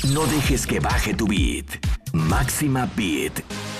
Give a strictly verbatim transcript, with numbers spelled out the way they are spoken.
No dejes que baje tu beat. Máxima Beat.